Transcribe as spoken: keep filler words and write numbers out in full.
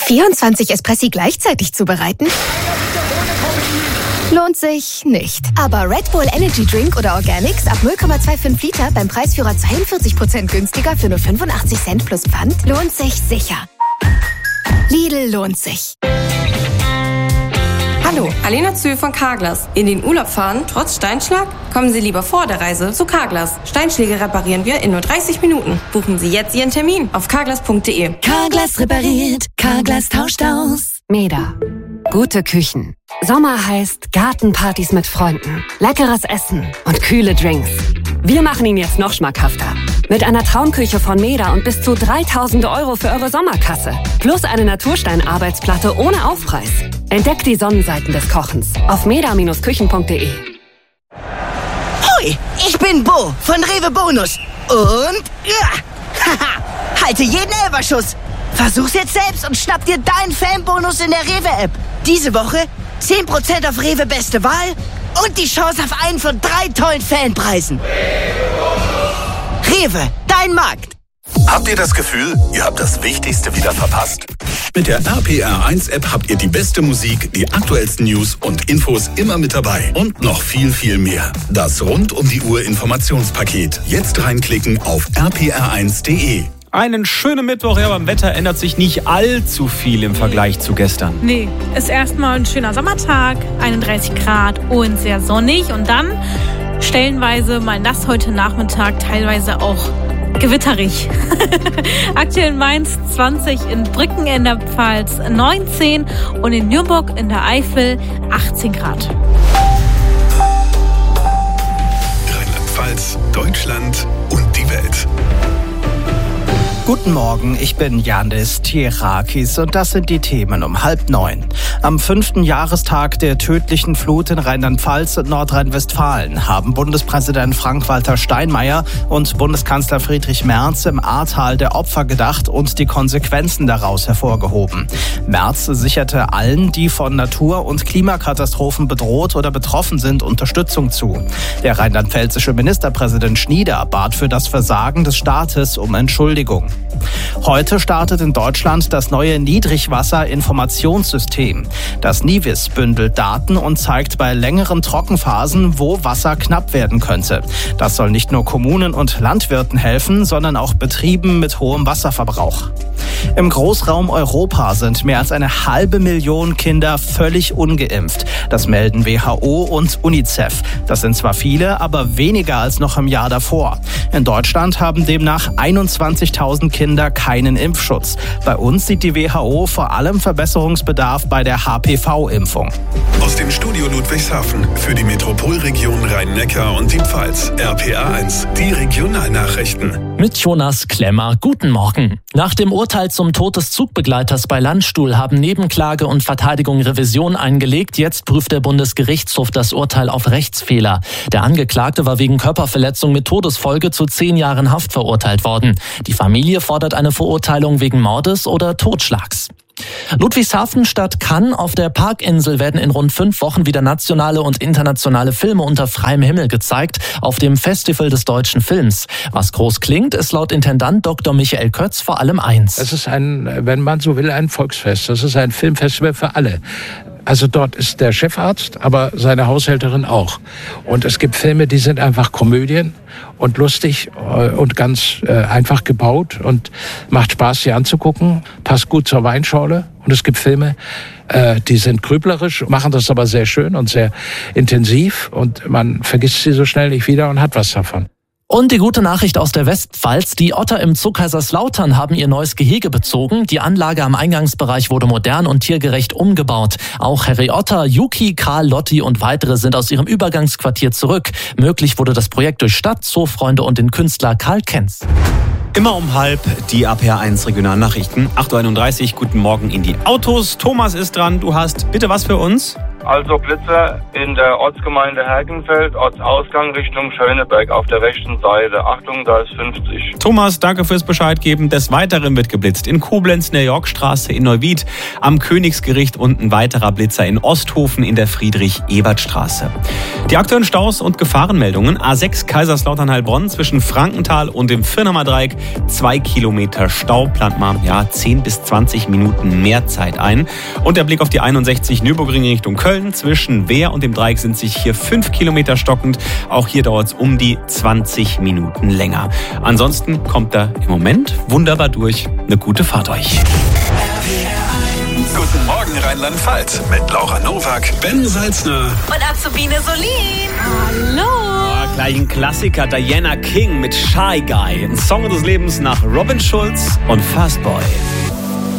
vierundzwanzig Espressi gleichzeitig zubereiten? Lohnt sich nicht. Aber Red Bull Energy Drink oder Organics ab null Komma fünfundzwanzig Liter beim Preisführer zweiundvierzig Prozent günstiger für nur fünfundachtzig Cent plus Pfand lohnt sich sicher. Lidl lohnt sich. Hallo, Alena Zühl von Carglass. In den Urlaub fahren, trotz Steinschlag? Kommen Sie lieber vor der Reise zu Carglass. Steinschläge reparieren wir in nur dreißig Minuten. Buchen Sie jetzt Ihren Termin auf carglass punkt de. Carglass repariert, Carglass tauscht aus. Meda. Gute Küchen. Sommer heißt Gartenpartys mit Freunden, leckeres Essen und kühle Drinks. Wir machen ihn jetzt noch schmackhafter. Mit einer Traumküche von Meda und bis zu dreitausend Euro für eure Sommerkasse. Plus eine Naturstein-Arbeitsplatte ohne Aufpreis. Entdeckt die Sonnenseiten des Kochens auf meda Bindestrich küchen punkt de. Hoi, ich bin Bo von Rewe Bonus. Und ja, haha, halte jeden Elferschuss. Versuch's jetzt selbst und schnapp dir deinen Fanbonus in der Rewe-App. Diese Woche zehn Prozent auf Rewe Beste Wahl und die Chance auf einen von drei tollen Fanpreisen. Rewe, dein Markt. Habt ihr das Gefühl, ihr habt das Wichtigste wieder verpasst? Mit der R P R eins App habt ihr die beste Musik, die aktuellsten News und Infos immer mit dabei. Und noch viel, viel mehr. Das rund um die Uhr Informationspaket. Jetzt reinklicken auf r p r eins punkt de. Einen schönen Mittwoch, ja, beim Wetter ändert sich nicht allzu viel im Vergleich zu gestern. Nee, ist erstmal ein schöner Sommertag, einunddreißig Grad und sehr sonnig und dann stellenweise mal nass heute Nachmittag, teilweise auch gewitterig. Aktuell in Mainz zwanzig, in Brücken in der Pfalz neunzehn und in Nürnberg in der Eifel achtzehn Grad. Rheinland-Pfalz, Deutschland und die Welt. Guten Morgen, ich bin Yandis Tierakis und das sind die Themen um halb neun. Am fünften Jahrestag der tödlichen Flut in Rheinland-Pfalz und Nordrhein-Westfalen haben Bundespräsident Frank-Walter Steinmeier und Bundeskanzler Friedrich Merz im Ahrtal der Opfer gedacht und die Konsequenzen daraus hervorgehoben. Merz sicherte allen, die von Natur- und Klimakatastrophen bedroht oder betroffen sind, Unterstützung zu. Der rheinland-pfälzische Ministerpräsident Schnieder bat für das Versagen des Staates um Entschuldigung. Heute startet in Deutschland das neue Niedrigwasser-Informationssystem. Das NIWIS bündelt Daten und zeigt bei längeren Trockenphasen, wo Wasser knapp werden könnte. Das soll nicht nur Kommunen und Landwirten helfen, sondern auch Betrieben mit hohem Wasserverbrauch. Im Großraum Europa sind mehr als eine halbe Million Kinder völlig ungeimpft. Das melden W H O und UNICEF. Das sind zwar viele, aber weniger als noch im Jahr davor. In Deutschland haben demnach einundzwanzigtausend Kinder keinen Impfschutz. Bei uns sieht die W H O vor allem Verbesserungsbedarf bei der H P V-Impfung. Aus dem Studio Ludwigshafen für die Metropolregion Rhein-Neckar und die Pfalz. R P R eins, die Regionalnachrichten. Mit Jonas Klemmer. Guten Morgen. Nach dem Urteil zum Tod des Zugbegleiters bei Landstuhl haben Nebenklage und Verteidigung Revision eingelegt. Jetzt prüft der Bundesgerichtshof das Urteil auf Rechtsfehler. Der Angeklagte war wegen Körperverletzung mit Todesfolge zu zehn Jahren Haft verurteilt worden. Die Familie fordert eine Verurteilung wegen Mordes oder Totschlags. Ludwigshafen statt Cannes. Auf der Parkinsel werden in rund fünf Wochen wieder nationale und internationale Filme unter freiem Himmel gezeigt, auf dem Festival des deutschen Films. Was groß klingt, ist laut Intendant Doktor Michael Kötz vor allem eins. Es ist ein, wenn man so will, ein Volksfest. Das ist ein Filmfestival für alle. Also dort ist der Chefarzt, aber seine Haushälterin auch. Und es gibt Filme, die sind einfach Komödien und lustig und ganz äh, einfach gebaut und macht Spaß, sie anzugucken. Passt gut zur Weinschorle. Und es gibt Filme, äh, die sind grüblerisch, machen das aber sehr schön und sehr intensiv. Und man vergisst sie so schnell nicht wieder und hat was davon. Und die gute Nachricht aus der Westpfalz. Die Otter im Zoo Kaiserslautern haben ihr neues Gehege bezogen. Die Anlage am Eingangsbereich wurde modern und tiergerecht umgebaut. Auch Harry Otter, Yuki, Karl, Lotti und weitere sind aus ihrem Übergangsquartier zurück. Möglich wurde das Projekt durch Stadt, Zoofreunde und den Künstler Karl Kenz. Immer um halb die R P R eins Regionalnachrichten. acht Uhr einunddreißig, guten Morgen in die Autos. Thomas ist dran. Du hast bitte was für uns? also Blitzer in der Ortsgemeinde Hergenfeld, Ortsausgang Richtung Schöneberg auf der rechten Seite. Achtung, da ist fünfzig. Thomas, danke fürs Bescheid geben. Des Weiteren wird geblitzt in Koblenz, in der Yorkstraße, in Neuwied, am Königsgericht und ein weiterer Blitzer in Osthofen in der Friedrich-Ebert-Straße. Die aktuellen Staus und Gefahrenmeldungen. A sechs Kaiserslautern-Heilbronn zwischen Frankenthal und dem Firnamer Dreieck. Zwei Kilometer Stau, plant mal ja, zehn bis zwanzig Minuten mehr Zeit ein. Und der Blick auf die einundsechzig Nürburgring Richtung Köln. Zwischen Wehr und dem Dreieck sind sich hier fünf Kilometer stockend. Auch hier dauert es um die zwanzig Minuten länger. Ansonsten kommt er im Moment wunderbar durch. Eine gute Fahrt euch. Guten Morgen Rheinland-Pfalz mit Laura Nowak, Ben Salzner und Azubine Solin. Hallo. Oh, gleich ein Klassiker, Diana King mit Shy Guy. Ein Song des Lebens nach Robin Schulz und Fastboy.